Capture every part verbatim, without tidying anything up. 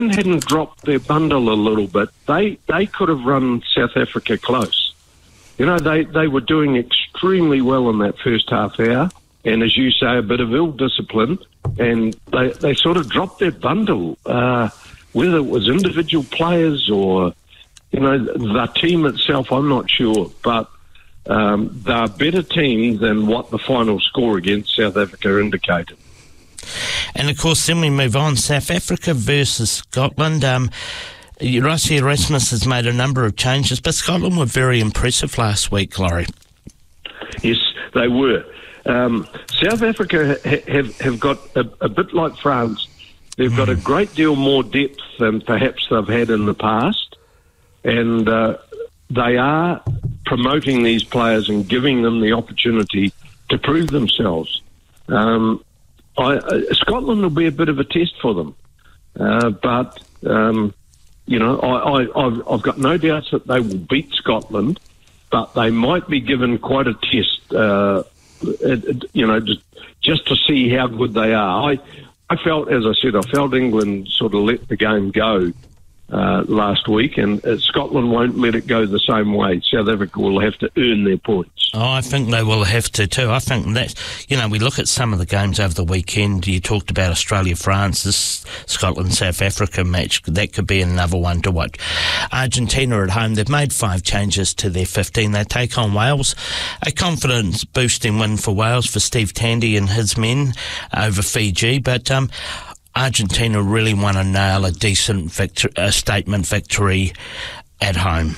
hadn't dropped their bundle a little bit, they they could have run South Africa close. You know, they, they were doing extremely well in that first half hour, and as you say, a bit of ill discipline, and they, they sort of dropped their bundle, uh, whether it was individual players or, you know, the team itself, I'm not sure, but um, they're a better team than what the final score against South Africa indicated. And of course, then we move on. South Africa versus Scotland. Um, Rassie Erasmus has made a number of changes, but Scotland were very impressive last week, Laurie. Yes, they were. Um, South Africa ha- have, have got, a, a bit like France, they've mm. got a great deal more depth than perhaps they've had in the past, and uh, they are promoting these players and giving them the opportunity to prove themselves. Um, I, uh, Scotland will be a bit of a test for them, uh, but um, you know, I, I, I've, I've got no doubts that they will beat Scotland, but they might be given quite a test, uh, it, it, you know, just, just to see how good they are. I, I felt, as I said, I felt England sort of let the game go uh, last week, and uh, Scotland won't let it go the same way. South Africa will have to earn their points. Oh, I think they will have to too. I think that, you know, we look at some of the games over the weekend. You talked about Australia-France, this Scotland-South Africa match. That could be another one to watch. Argentina at home, they've made five changes to their fifteen. They take on Wales. A confidence-boosting win for Wales, for Steve Tandy and his men over Fiji. But um, Argentina really want to nail a decent victory, a statement victory at home.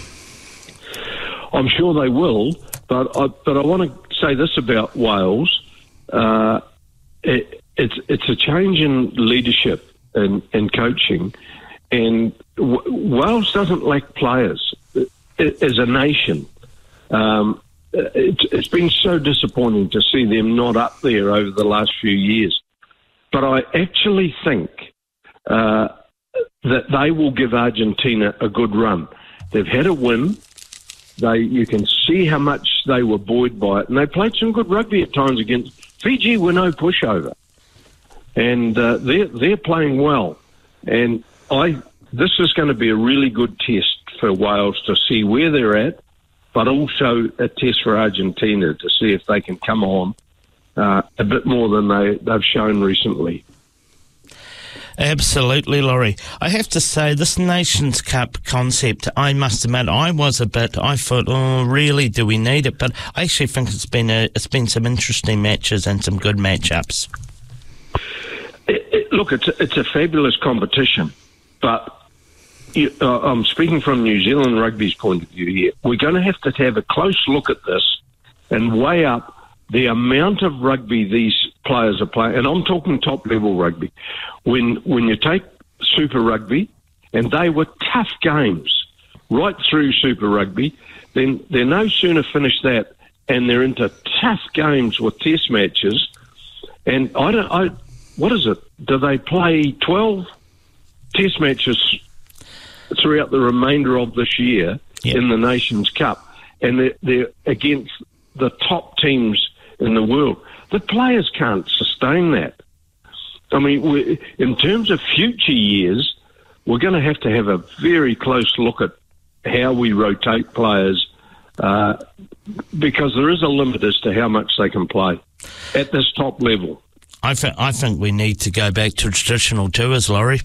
I'm sure they will. But I, but I want to say this about Wales. Uh, it, it's it's a change in leadership and, and coaching, and w- Wales doesn't lack players it, as a nation. Um, it, it's been so disappointing to see them not up there over the last few years. But I actually think uh, that they will give Argentina a good run. They've had a win. They, you can see how much they were buoyed by it, and they played some good rugby at times against Fiji. Were no pushover, and uh, they're they're playing well. And I this is going to be a really good test for Wales to see where they're at, but also a test for Argentina to see if they can come on uh, a bit more than they they've shown recently. Absolutely, Laurie. I have to say, this Nations Cup concept, I must admit, I was a bit, I thought, oh, really, do we need it? But I actually think it's been a, it's been some interesting matches and some good matchups. It, it, look, it's a, it's a fabulous competition, but you, uh, I'm speaking from New Zealand rugby's point of view here. We're going to have to have a close look at this and weigh up the amount of rugby these players are playing, and I'm talking top-level rugby. When when you take Super Rugby, and they were tough games right through Super Rugby, then they're no sooner finished that, and they're into tough games with test matches. And I don't, I what is it? Do they play twelve test matches throughout the remainder of this year yep. in the Nations Cup? And they're, they're against the top teams in the world. The players can't sustain that. I mean, we, in terms of future years, we're going to have to have a very close look at how we rotate players uh, because there is a limit as to how much they can play at this top level. I, th- I think we need to go back to traditional tours, Laurie.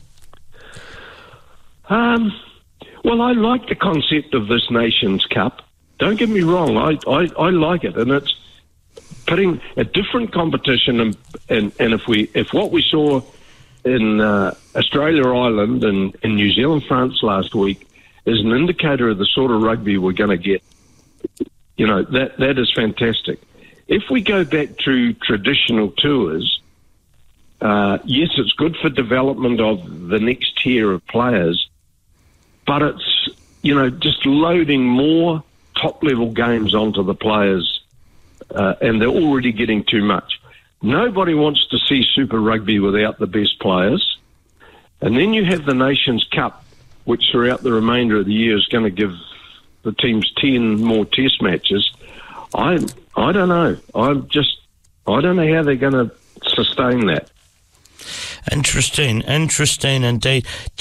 Um, well, I like the concept of this Nations Cup. Don't get me wrong, I, I, I like it, and it's putting a different competition, and and, and if we if what we saw in uh, Australia, Ireland, and in New Zealand, France last week is an indicator of the sort of rugby we're going to get, you know, that that is fantastic. If we go back to traditional tours, uh, yes, it's good for development of the next tier of players, but it's, you know, just loading more top-level games onto the players, uh, and they're already getting too much. Nobody wants to see Super Rugby without the best players. And then you have the Nations Cup, which throughout the remainder of the year is going to give the teams ten more test matches. I I don't know. I'm just I don't know how they're going to sustain that. Interesting, interesting indeed.